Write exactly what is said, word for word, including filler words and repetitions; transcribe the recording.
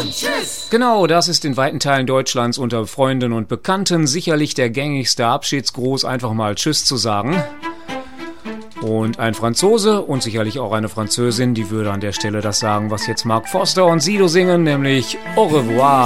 und Tschüss. Genau, das ist in weiten Teilen Deutschlands unter Freunden und Bekannten sicherlich der gängigste Abschiedsgruß, einfach mal Tschüss zu sagen. Und ein Franzose und sicherlich auch eine Französin, die würde an der Stelle das sagen, was jetzt Mark Foster und Sido singen, nämlich Au revoir.